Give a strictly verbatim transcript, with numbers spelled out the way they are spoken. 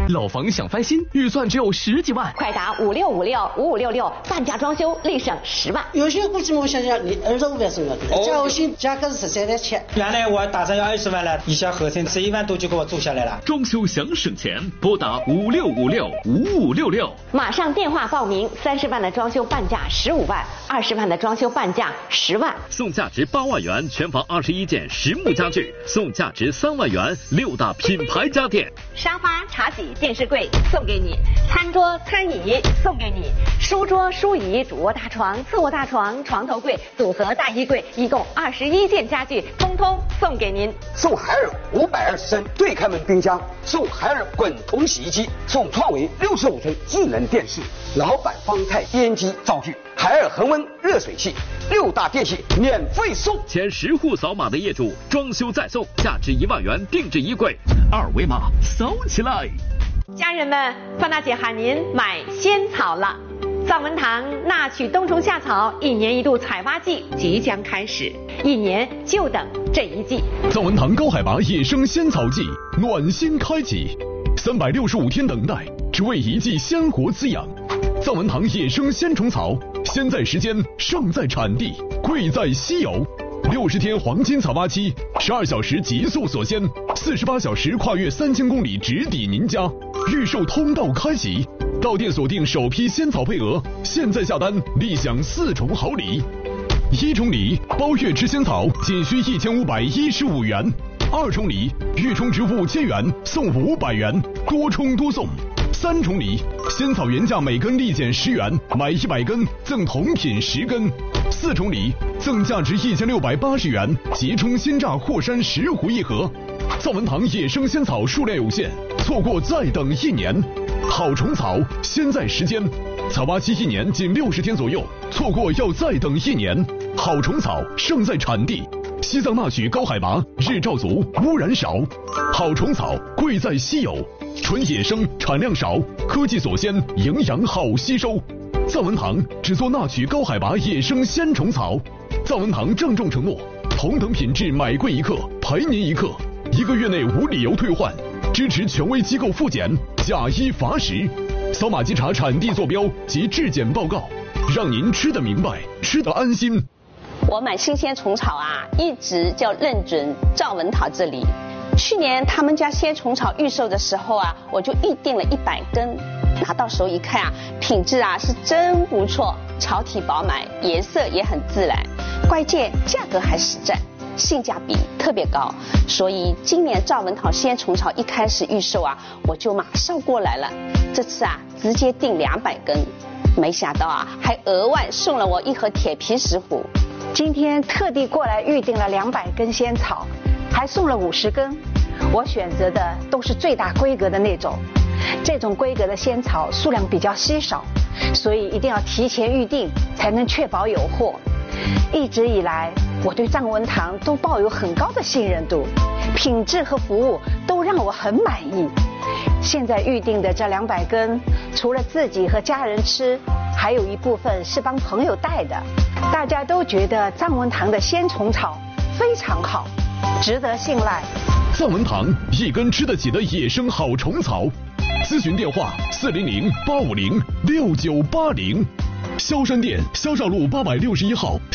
老房想翻新，预算只有十几万， 快打五六五六五五六六，半价装修立省十万。 有些估计我想想，你二十五万送了，加我新价格是十三点七。 原来我打算要二十万了，一下合成十一万多就给我做下来了。 装修想省钱，拨打五六五六五五六六， 马上电话报名，三十万的装修半价十五万，二十万的装修半价十万， 送价值八万元全房二十一件实木家具，送价值三万元六大品牌家电， 沙发、茶几、电视柜送给你，餐桌、餐椅送给你，书桌、书椅、主卧大床、次卧大床、床头柜、组合大衣柜，一共二十一件家具，通通送给您。 送海尔五百二十升对开门冰箱，送海尔滚筒洗衣机，送创维六十五寸智能电视，老板方太烟机灶具，海尔恒温热水器，六大电器免费送。 前十户扫码的业主装修再送，价值一万元定制衣柜，二维码扫起来。 家人们，范大姐喊您买仙草了。藏文堂纳曲冬虫夏草一年一度采挖季即将开始，一年就等这一季。 藏文堂高海拔野生仙草季暖心开启，三百六十五天等待，只为一季鲜活滋养。藏文堂野生鲜虫草，先在时间，上在产地，贵在稀有。六十天黄金采挖期，十二小时极速锁鲜，四十八小时跨越三千公里直抵您家。预售通道开启，到店锁定首批仙草配额，现在下单立享四重好礼。一重礼，包月吃仙草仅需一千五百一十五元；二重礼，预充值五千元送五百元，多充多送。三重礼，仙草原价每根立减十元，买一百根赠同品十根。四重礼，赠价值一千六百八十元即充鲜榨霍山十壶一盒。藏文堂野生仙草数量有限，错过再等一年。好虫草，先在时间，采挖期一年仅六十天左右，错过要再等一年。好虫草，胜在产地。西藏纳曲高海拔，日照足，污染少。好虫草，贵在稀有，纯野生，产量少，科技锁鲜，营养好吸收。藏文堂只做纳曲高海拔野生鲜虫草。藏文堂郑重承诺，同等品质买贵一克，赔您一克，一个月内无理由退换，支持权威机构复检，假一罚十。扫码稽查产地坐标及质检报告，让您吃得明白，吃得安心。 我买新鲜虫草啊，一直就认准藏文堂这里。去年他们家鲜虫草预售的时候啊，我就预定了一百根，拿到手一看啊，品质啊是真不错，草体饱满，颜色也很自然，关键价格还实在，性价比特别高。所以今年藏文堂鲜虫草一开始预售啊，我就马上过来了。这次啊，直接订两百根，没想到啊，还额外送了我一盒铁皮石斛。 今天特地过来预定了两百根仙草，还送了五十根。我选择的都是最大规格的那种，这种规格的仙草数量比较稀少，所以一定要提前预定，才能确保有货。一直以来，我对藏文堂都抱有很高的信任度，品质和服务都让我很满意。现在预定的这两百根，除了自己和家人吃，还有一部分是帮朋友带的。大家都觉得藏文堂的鲜虫草非常好，值得信赖。 藏文堂，一根吃得起的野生好虫草。咨询电话：四零零八五零六九八零。萧山店萧少路八百六十一号。